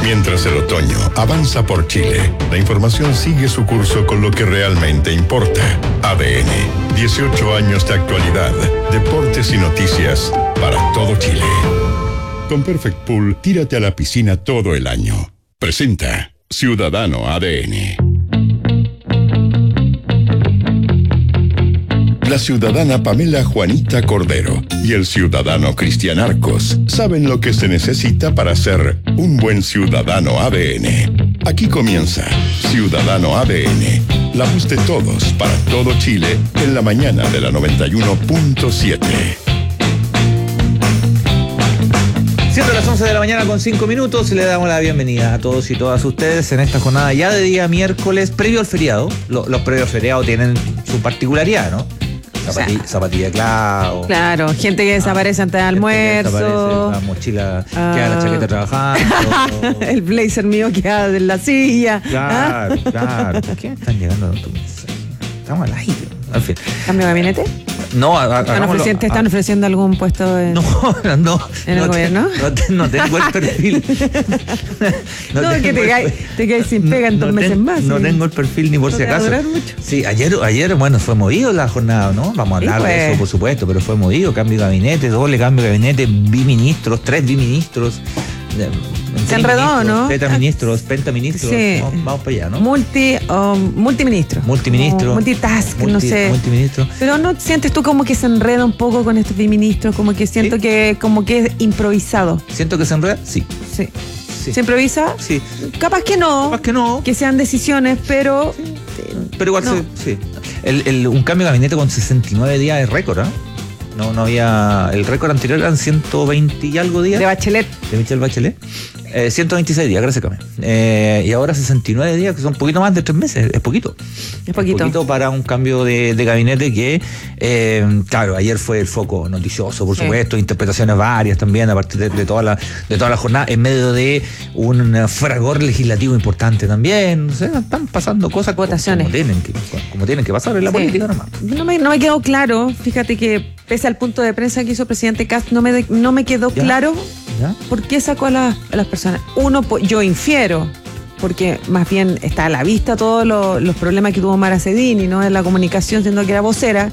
Mientras el otoño avanza por Chile, la información sigue su curso con lo que realmente importa. ADN, 18 años de actualidad, deportes y noticias para todo Chile. Con Perfect Pool, tírate a la piscina todo el año. Presenta Ciudadano ADN. La ciudadana Pamela Juanita Cordero y el ciudadano Cristian Arcos saben lo que se necesita para ser un buen ciudadano ADN. Aquí comienza Ciudadano ADN, la voz de todos para todo Chile en la mañana de la 91.7. Siendo las 11 de la mañana con 5 minutos, le damos la bienvenida a todos y todas ustedes en esta jornada ya de día miércoles, previo al feriado. Los previos feriados tienen su particularidad, ¿no? Zapatilla de clavo. Claro, gente que desaparece antes del almuerzo. La mochila queda la chaqueta trabajando. El blazer mío queda en la silla. Claro. ¿Por qué están llegando tu mensaje? Estamos al aire. Al fin. ¿Cambio de gabinete? No, ¿Te están ofreciendo algún puesto en el gobierno? No tengo el perfil. Te caes sin pega en 2 meses más. No tengo el perfil ni por si acaso. Sí, ayer, bueno, fue movido la jornada, ¿no? Vamos a hablar de eso, por supuesto, pero fue movido, cambio de gabinete, doble cambio de gabinete, biministros, 3 biministros. Se enredó, ¿no? Tetraministros, pentaministros. Sí. Vamos para allá, ¿no? Multiministro. Multitask, no sé. Multiministro. Pero ¿no sientes tú como que se enreda un poco con estos biministros? Como que siento que es improvisado. ¿Siento que se enreda? Sí. ¿Se improvisa? Sí. Capaz que no. Que sean decisiones, pero... Sí. Pero igual sí. Un cambio de gabinete con 69 días es récord, ¿eh? No había... El récord anterior eran 120 y algo días. De Bachelet. De Michelle Bachelet. 126 días, gracias, Cami. Y ahora 69 días, que son un poquito más de 3 meses. Es poquito. Es poquito para un cambio de gabinete que, claro, ayer fue el foco noticioso, por supuesto, interpretaciones varias también a partir de toda la jornada, en medio de un fragor legislativo importante también. O sea, están pasando cosas votaciones como tienen que pasar en la política nomás. No me quedó claro, fíjate que pese al punto de prensa que hizo el presidente Kast, no me quedó claro por qué sacó a las personas. Uno, yo infiero, porque más bien está a la vista todos los problemas que tuvo Mara Cedini, ¿no? En la comunicación, siendo que era vocera,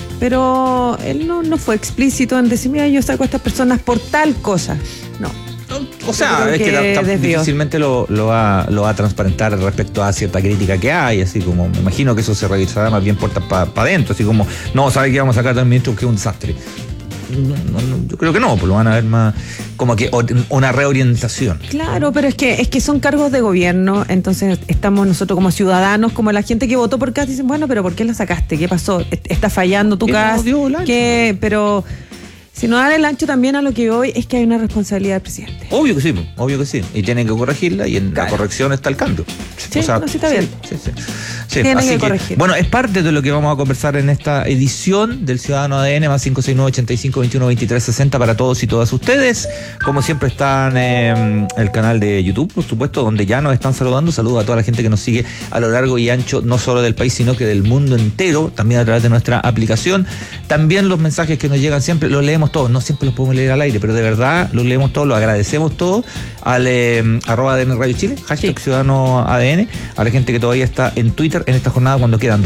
pero él no fue explícito en decir, mira, yo saco a estas personas por tal cosa. No. O sea, es que difícilmente lo va a transparentar respecto a cierta crítica que hay, así como me imagino que eso se revisará más bien puertas para adentro, así como, no, ¿sabe qué vamos a sacar del ministro? Que es un desastre. No, yo creo que no, pues lo van a ver más como que una reorientación. Claro, pero es que son cargos de gobierno, entonces estamos nosotros como ciudadanos, como la gente que votó por Kast, dicen, bueno, pero ¿por qué la sacaste? ¿Qué pasó? ¿Está fallando tu Kast? ¿Qué? Pero... Si no dan el ancho también a lo que voy es que hay una responsabilidad del presidente. Obvio que sí. Y tienen que corregirla y en la corrección está el cambio. Sí, está bien. Sí. Tienen Así que corregir. Bueno, es parte de lo que vamos a conversar en esta edición del Ciudadano ADN, más 569-85-21-23-60 para todos y todas ustedes. Como siempre están en el canal de YouTube, por supuesto, donde ya nos están saludando. Saludos a toda la gente que nos sigue a lo largo y ancho, no solo del país, sino que del mundo entero, también a través de nuestra aplicación. También los mensajes que nos llegan siempre, los leemos todos, no siempre los podemos leer al aire, pero de verdad los leemos todos, los agradecemos todos al @ADN Radio Chile, hashtag Ciudadano ADN, a la gente que todavía está en Twitter en esta jornada cuando quedan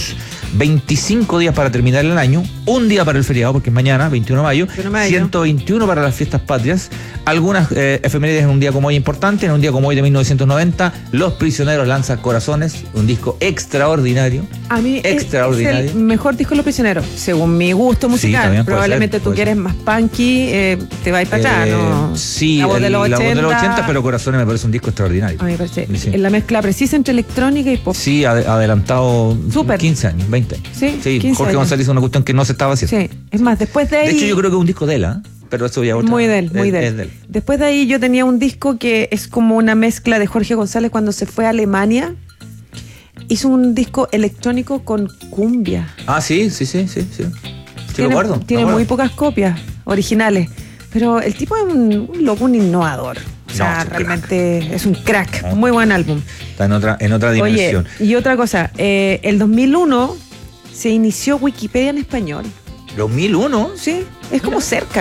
225 días para terminar el año, un día para el feriado, porque es mañana, 21 de mayo, 121 para las fiestas patrias, algunas efemérides en un día como hoy importante, en un día como hoy de 1990, Los Prisioneros lanzan Corazones, un disco extraordinario. A mí es el mejor disco de Los Prisioneros, según mi gusto musical. Sí, probablemente tú que eres más punky, te vas para allá, ¿no? Sí, la voz de los 80, pero Corazones me parece un disco extraordinario. A mí me parece, en la mezcla precisa entre electrónica y pop. Sí, adelantado 15 años, 20 años. Sí, Jorge años. González hizo una cuestión que no se estaba haciendo. Sí, es más, después de ahí... De hecho, yo creo que es un disco de él, pero eso ya otra. Muy de él. Después de ahí yo tenía un disco que es como una mezcla de Jorge González cuando se fue a Alemania. Hizo un disco electrónico con cumbia. Sí. Tiene muy pocas copias originales, pero el tipo es un loco, un innovador. O sea, realmente es un crack. Muy buen álbum. Está en otra dimensión. Oye, y otra cosa, el 2001 se inició Wikipedia en español. ¿2001? Sí, es como cerca.